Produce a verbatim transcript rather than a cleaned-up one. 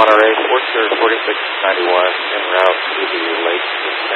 Monterey, Fort Stewart forty-six ninety-one, en route to the Lake